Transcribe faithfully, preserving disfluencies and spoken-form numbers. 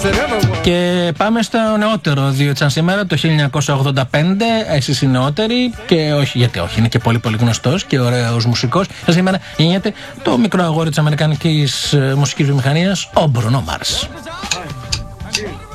Και πάμε στο νεότερο, διότι σαν σήμερα το χίλια εννιακόσια ογδόντα πέντε, εσείς οι νεότεροι, και όχι γιατί όχι, είναι και πολύ πολύ γνωστός και ωραίος μουσικός, σαν σήμερα γεννιέται το μικρό αγόρι της αμερικανικής μουσικής βιομηχανίας, ο Μπρούνο Μάρς.